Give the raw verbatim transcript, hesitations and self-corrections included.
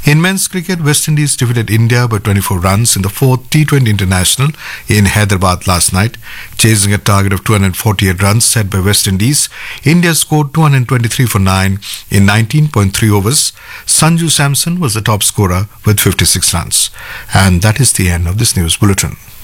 In men's cricket, West Indies defeated India by twenty-four runs in the fourth T twenty International in Hyderabad last night. Chasing a target of two hundred forty-eight runs set by West Indies, India scored two hundred twenty-three for nine in nineteen point three overs. Sanju Samson was the top scorer with fifty-six runs. And that is the end of this news bulletin.